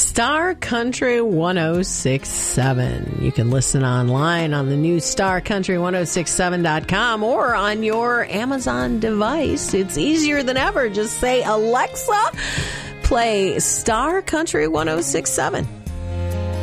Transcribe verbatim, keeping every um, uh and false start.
Star Country one oh six point seven. You can listen online on the new star country one oh six seven dot com or on your Amazon device. It's easier than ever. Just say, Alexa, play Star Country one oh six point seven.